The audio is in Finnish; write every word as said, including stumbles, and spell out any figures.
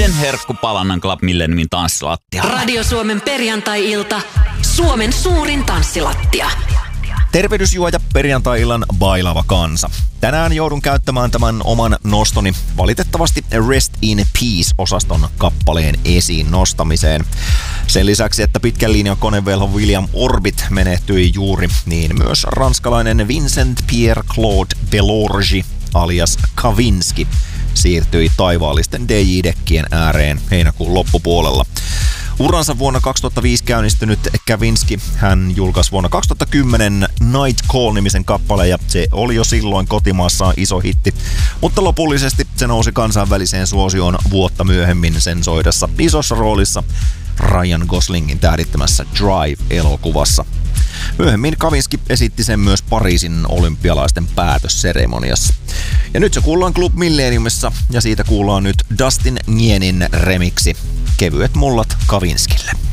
yhden herkkupalannan Club Millenniumin tanssilattialla. Radio Suomen perjantai-ilta. Suomen suurin tanssilattia. Tervehdysjuoja perjantai-illan bailava kansa. Tänään joudun käyttämään tämän oman nostoni valitettavasti Rest in Peace-osaston kappaleen esiin nostamiseen. Sen lisäksi, että pitkän linjan konevelho William Orbit menehtyi juuri, niin myös ranskalainen Vincent Pierre-Claude Delorge alias Kavinsky siirtyi taivaallisten D J-dekkien ääreen heinäkuun loppupuolella. Uransa vuonna kaksituhattaviisi käynnistynyt Kavinsky, hän julkaisi vuonna kaksituhattakymmenen Night Call-nimisen kappaleen ja se oli jo silloin kotimaassaan iso hitti, mutta lopullisesti se nousi kansainväliseen suosioon vuotta myöhemmin sen soidessa isossa roolissa Ryan Goslingin tähdittämässä Drive-elokuvassa. Myöhemmin Kavinsky esitti sen myös Pariisin olympialaisten päätösseremoniassa. Ja nyt se kuullaan Club Millenniumissa ja siitä kuullaan nyt Dustin Ngienin remiksi Kevyet mullat Kavinskille.